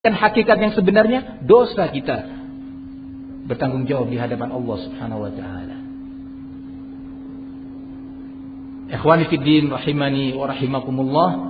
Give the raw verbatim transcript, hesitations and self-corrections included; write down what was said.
Dan hakikat yang sebenarnya, dosa kita bertanggung jawab di hadapan Allah Subhanahu wa taala. Ikhwani fid din rahimani wa rahimakumullah.